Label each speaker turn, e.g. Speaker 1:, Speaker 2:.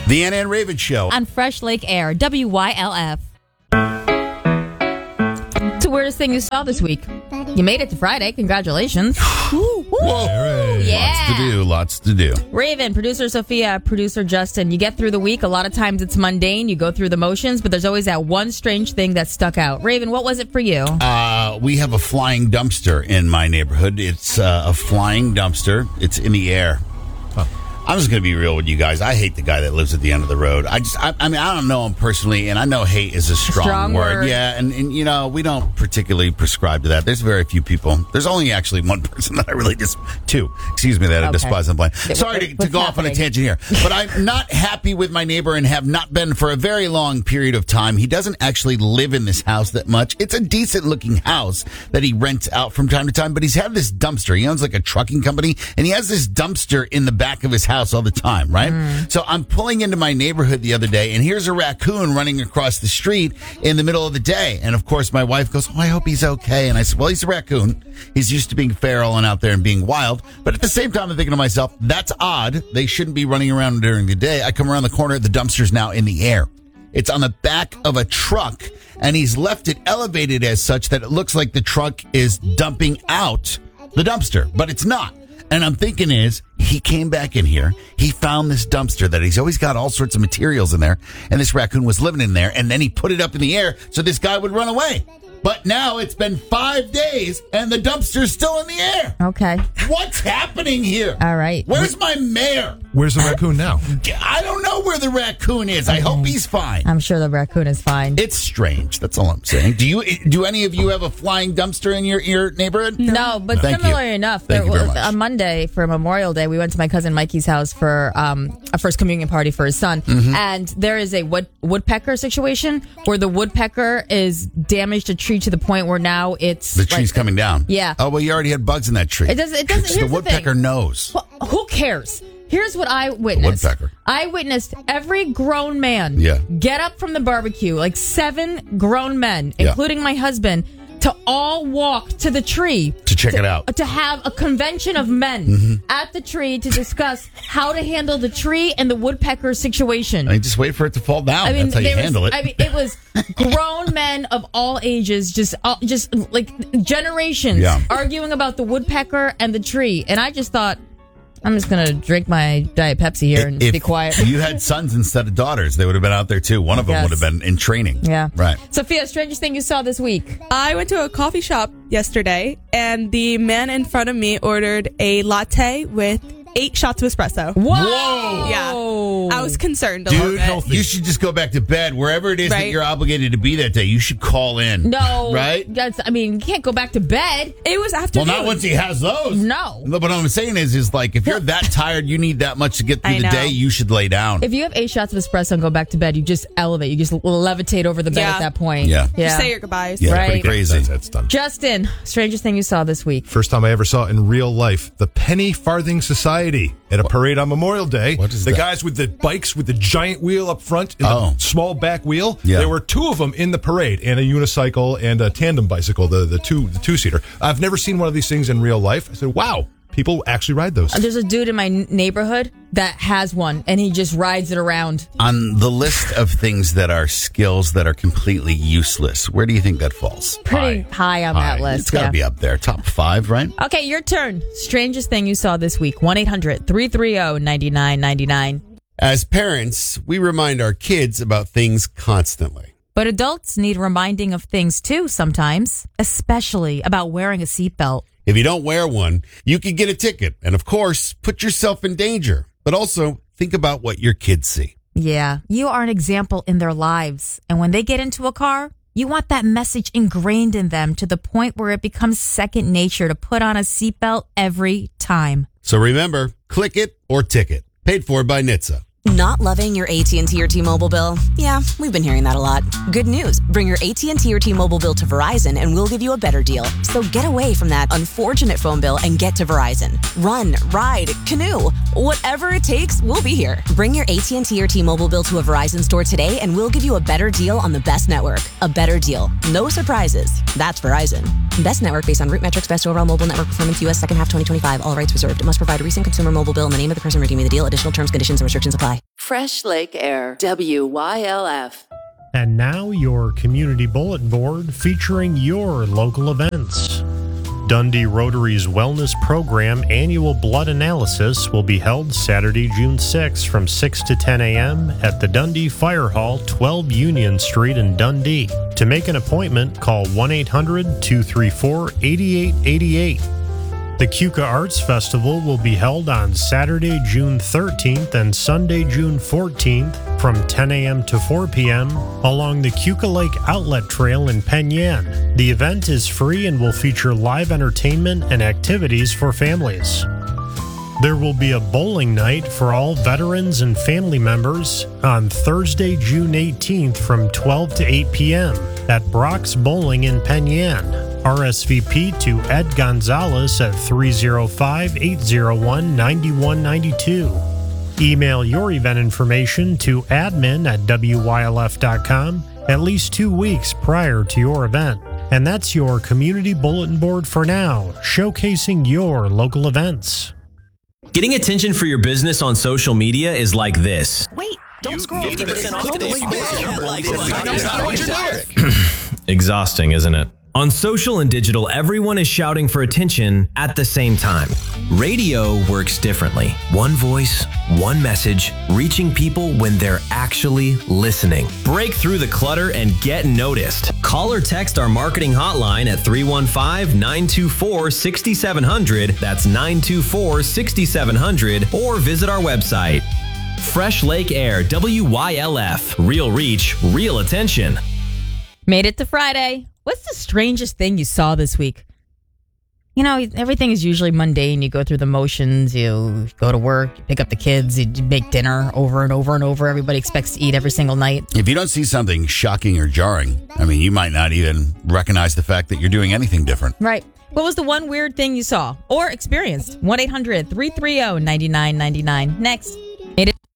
Speaker 1: The Anna and Raven Show.
Speaker 2: On Fresh Lake Air, WYLF. It's the weirdest thing you saw this week. You made it to Friday. Congratulations.
Speaker 1: Whoa.
Speaker 2: Yeah.
Speaker 1: Lots to do.
Speaker 2: Raven, producer Sophia, producer Justin. You get through the week. A lot of times it's mundane. You go through the motions, but there's always that one strange thing that stuck out. Raven, what was it for you?
Speaker 1: We have a flying dumpster in my neighborhood. It's a flying dumpster. It's in the air. I'm just going to be real with you guys. I hate the guy that lives at the end of the road. I mean, I don't know him personally, and I know hate is a strong word. Yeah, and you know, we don't particularly prescribe to that. There's very few people. There's only actually one person that I really two. Excuse me, that I despise and blame. Sorry to go off on a tangent here, but I'm not happy with my neighbor and have not been for a very long period of time. He doesn't actually live in this house that much. It's a decent looking house that he rents out from time to time, but he's had this dumpster. He owns like a trucking company, and he has this dumpster in the back of his house all the time, right? So I'm pulling into my neighborhood the other day, and here's a raccoon running across the street in the middle of the day. And of course, my wife goes, "Oh, I hope he's okay." And I said, "Well, he's a raccoon. He's used to being feral and out there and being wild." But at the same time, I'm thinking to myself, that's odd. They shouldn't be running around during the day. I come around the corner, the dumpster's now in the air. It's on the back of a truck, and he's left it elevated as such that it looks like the truck is dumping out the dumpster, but it's not. And I'm thinking he came back in here, he found this dumpster that he's always got all sorts of materials in there, and this raccoon was living in there, and then he put it up in the air so this guy would run away. But now it's been 5 days, and the dumpster's still in the air.
Speaker 2: Okay.
Speaker 1: What's happening here?
Speaker 2: All right.
Speaker 1: Where's my mayor?
Speaker 3: Where's the raccoon now?
Speaker 1: I don't know where the raccoon is. I hope he's fine.
Speaker 2: I'm sure the raccoon is fine.
Speaker 1: It's strange. That's all I'm saying. Do any of you have a flying dumpster in your neighborhood?
Speaker 2: No, but similarly enough,
Speaker 1: Thank you very much.
Speaker 2: On Monday for Memorial Day, we went to my cousin Mikey's house for a first communion party for his son. And there is a woodpecker situation where the woodpecker is damaged a tree to the point where now it's...
Speaker 1: The tree's coming down.
Speaker 2: Yeah.
Speaker 1: Oh, well, you already had bugs in that tree.
Speaker 2: It doesn't.
Speaker 1: The woodpecker knows.
Speaker 2: Well, who cares? Here's what I witnessed.
Speaker 1: The woodpecker.
Speaker 2: I witnessed every grown man get up from the barbecue, like 7 grown men, including my husband, to all walk to the tree.
Speaker 1: To check it out.
Speaker 2: To have a convention of men at the tree to discuss how to handle the tree and the woodpecker situation.
Speaker 1: I mean, just wait for it to fall down.
Speaker 2: I mean,
Speaker 1: that's how you handle it.
Speaker 2: I mean, it was grown men of all ages, just like generations, arguing about the woodpecker and the tree. And I just thought, I'm just going to drink my Diet Pepsi here and be quiet.
Speaker 1: If you had sons instead of daughters, they would have been out there too. One of them would have been in training.
Speaker 2: Yeah.
Speaker 1: Right.
Speaker 2: Sophia, strangest thing you saw this week?
Speaker 4: I went to a coffee shop yesterday, and the man in front of me ordered a latte with 8 shots of espresso.
Speaker 2: Whoa!
Speaker 4: Yeah. I was concerned a little bit.
Speaker 1: You should just go back to bed. Wherever it is that you're obligated to be that day, you should call in.
Speaker 2: No.
Speaker 1: Right?
Speaker 2: You can't go back to bed.
Speaker 4: It was afternoon.
Speaker 1: Well, not once he has those.
Speaker 2: No.
Speaker 1: But what I'm saying is like, if you're that tired, you need that much to get through the day, you should lay down.
Speaker 2: If you have 8 shots of espresso and go back to bed, you just elevate. You just levitate over the bed at that point.
Speaker 1: Yeah.
Speaker 4: Just say your goodbyes.
Speaker 1: Yeah,
Speaker 2: right.
Speaker 1: pretty crazy.
Speaker 3: That's done.
Speaker 2: Justin, strangest thing you saw this week?
Speaker 3: First time I ever saw in real life, the Penny Farthing Society at a parade on Memorial Day.
Speaker 1: What is
Speaker 3: the
Speaker 1: that?
Speaker 3: guys with the bikes with the giant wheel up front and the small back wheel.
Speaker 1: Yeah.
Speaker 3: There were 2 of them in the parade, and a unicycle and a tandem bicycle, the two-seater. I've never seen one of these things in real life. I said, wow, people actually ride those.
Speaker 2: There's a dude in my neighborhood that has one, and he just rides it around.
Speaker 1: On the list of things that are skills that are completely useless, where do you think that falls?
Speaker 2: Pretty high on that list.
Speaker 1: It's got to be up there. Top 5, right?
Speaker 2: Okay, your turn. Strangest thing you saw this week. 1-800-330-9999.
Speaker 5: As parents, we remind our kids about things constantly.
Speaker 2: But adults need reminding of things too sometimes, especially about wearing a seatbelt.
Speaker 5: If you don't wear one, you could get a ticket and, of course, put yourself in danger. But also, think about what your kids see.
Speaker 2: Yeah, you are an example in their lives. And when they get into a car, you want that message ingrained in them to the point where it becomes second nature to put on a seatbelt every time.
Speaker 5: So remember, click it or ticket. Paid for by NHTSA.
Speaker 6: Not loving your AT&T or T-Mobile bill? Yeah, we've been hearing that a lot. Good news. Bring your AT&T or T-Mobile bill to Verizon and we'll give you a better deal. So get away from that unfortunate phone bill and get to Verizon. Run, ride, canoe. Whatever it takes, we'll be here. Bring your AT&T or T-Mobile bill to a Verizon store today and we'll give you a better deal on the best network. A better deal. No surprises. That's Verizon. Best network based on root metrics, best overall mobile network performance, U.S. second half 2025. All rights reserved. It must provide a recent consumer mobile bill in the name of the person redeeming the deal. Additional terms, conditions, and restrictions apply.
Speaker 7: Fresh Lake Air, WYLF.
Speaker 8: And now your community bulletin board featuring your local events. Dundee Rotary's Wellness Program annual blood analysis will be held Saturday, June 6 from 6 to 10 a.m. at the Dundee Fire Hall, 12 Union Street in Dundee. To make an appointment, call 1-800-234-8888. The Keuka Arts Festival will be held on Saturday, June 13th and Sunday, June 14th from 10 a.m. to 4 p.m. along the Keuka Lake Outlet Trail in Penn Yan. The event is free and will feature live entertainment and activities for families. There will be a bowling night for all veterans and family members on Thursday, June 18th from 12 to 8 p.m. at Brock's Bowling in Penn Yan. RSVP to Ed Gonzalez at 305-801-9192. Email your event information to admin@wylf.com at least 2 weeks prior to your event. And that's your community bulletin board for now, showcasing your local events.
Speaker 9: Getting attention for your business on social media is like this.
Speaker 10: Wait, don't scroll.
Speaker 9: 50% off. Exhausting, isn't it? On social and digital, everyone is shouting for attention at the same time. Radio works differently. One voice, one message, reaching people when they're actually listening. Break through the clutter and get noticed. Call or text our marketing hotline at 315-924-6700. That's 924-6700. Or visit our website. Fresh Lake Air, WYLF. Real reach, real attention.
Speaker 2: Made it to Friday. What's the strangest thing you saw this week? You know, everything is usually mundane. You go through the motions. You go to work, you pick up the kids, you make dinner over and over and over. Everybody expects to eat every single night.
Speaker 1: If you don't see something shocking or jarring, I mean, you might not even recognize the fact that you're doing anything different.
Speaker 2: Right. What was the one weird thing you saw or experienced? 1-800-330-9999. Next. Made it